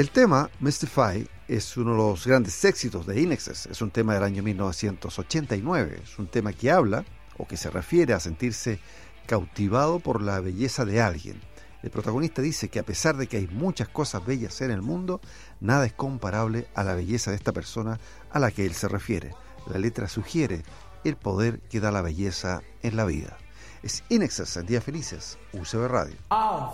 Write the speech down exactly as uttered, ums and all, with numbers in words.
El tema Mystify es uno de los grandes éxitos de In Excess. Es un tema del año mil novecientos ochenta y nueve. Es un tema que habla o que se refiere a sentirse cautivado por la belleza de alguien. El protagonista dice que a pesar de que hay muchas cosas bellas en el mundo, nada es comparable a la belleza de esta persona a la que él se refiere. La letra sugiere el poder que da la belleza en la vida. Es In Excess en Días Felices, U C B Radio.